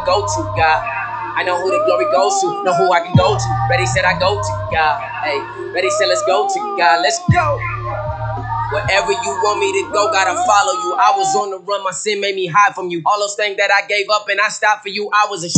go to, God. I know who the glory goes to, know who I can go to. Ready, said I go to, God. Hey, ready, said let's go to, God. Let's go. Wherever you want me to go, gotta follow you. I was on the run, my sin made me hide from you. All those things that I gave up and I stopped for you, I was a